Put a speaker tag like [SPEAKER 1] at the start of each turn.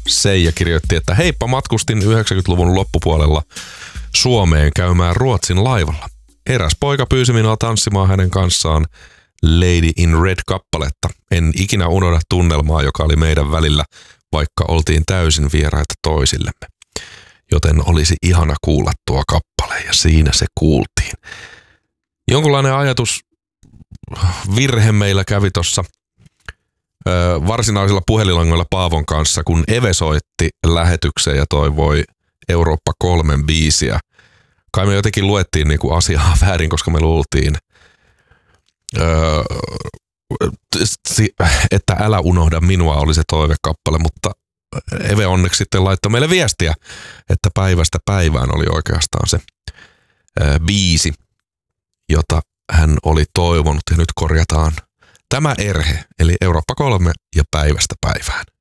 [SPEAKER 1] Seija kirjoitti, että heippa, matkustin 90-luvun loppupuolella Suomeen käymään Ruotsin laivalla. Eräs poika pyysi minua tanssimaan hänen kanssaan Lady in Red-kappaletta. En ikinä unohda tunnelmaa, joka oli meidän välillä, vaikka oltiin täysin vieraita toisillemme. Joten olisi ihana kuulla tuo kappale, ja siinä se kuultiin. Jonkunlainen ajatusvirhe meillä kävi tuossa varsinaisilla puhelinlangoilla Paavon kanssa, kun Eve soitti lähetykseen ja toivoi Eurooppa 3 biisiä. Kai me jotenkin luettiin niinku asiaa väärin, koska me luultiin, että älä unohda minua oli se toivekappale, mutta Eve onneksi sitten laittoi meille viestiä, että päivästä päivään oli oikeastaan se biisi, jota hän oli toivonut, ja nyt korjataan tämä erhe, eli Eurooppa 3 ja päivästä päivään.